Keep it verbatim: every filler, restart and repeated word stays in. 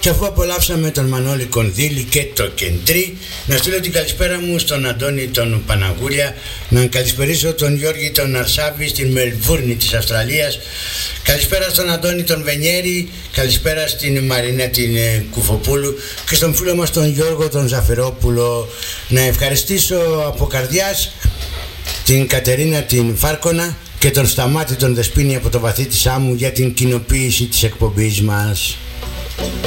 Και αφού απολαύσαμε τον Μανώλη Κονδύλη και το Κεντρί, να στείλω την καλησπέρα μου στον Αντώνη τον Παναγούλια, να καλησπερίσω τον Γιώργη τον Αρσάβη στην Μελβούρνη της Αυστραλίας, καλησπέρα στον Αντώνη τον Βενιέρη, καλησπέρα στην Μαρινέ την Κουφοπούλου και στον φίλο μας τον Γιώργο τον Ζαφερόπουλο. Να ευχαριστήσω από καρδιάς την Κατερίνα την Φάρκονα και τον Σταμάτη τον Δεσποίνη από το βαθύ της άμμου για την κοινοποίηση της εκπομπής μας.